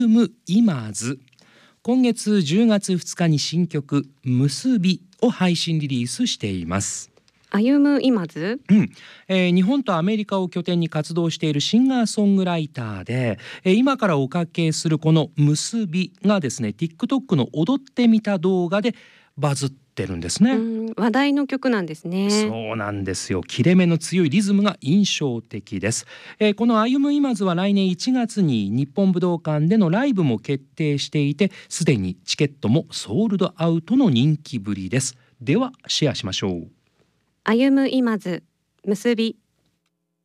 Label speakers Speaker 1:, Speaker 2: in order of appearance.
Speaker 1: む今ず、今月10月2日に新曲結びを配信リリースしています。
Speaker 2: 歩む今津、
Speaker 1: 日本とアメリカを拠点に活動しているシンガーソングライターで、今からおかけするこの結びがですね TikTok の踊ってみた動画でバズってるんですね。
Speaker 2: 話題の曲なんですね。
Speaker 1: そうなんですよ。切れ目の強いリズムが印象的です。この歩む今津は来年1月に日本武道館でのライブも決定していて、すでにチケットもソールドアウトの人気ぶりです。ではシェアしましょう。
Speaker 2: 歩む今津、結び。